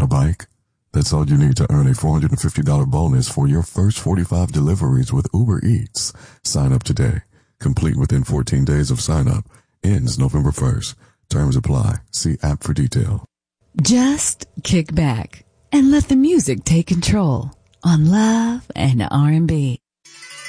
bike? That's all you need to earn a $450 bonus for your first 45 deliveries with Uber Eats. Sign up today. Complete within 14 days of sign up. Ends November 1st. Terms apply. See app for detail. Just kick back and let the music take control on Love and R&B.